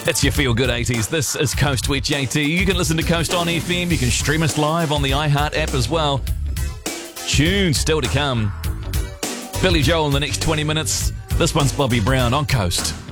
It's your Feel Good 80s. This is Coast with JT. You can listen to Coast on FM. You can stream us live on the iHeart app as well. Tunes still to come. Billy Joel in the next 20 minutes. This one's Bobby Brown on Coast.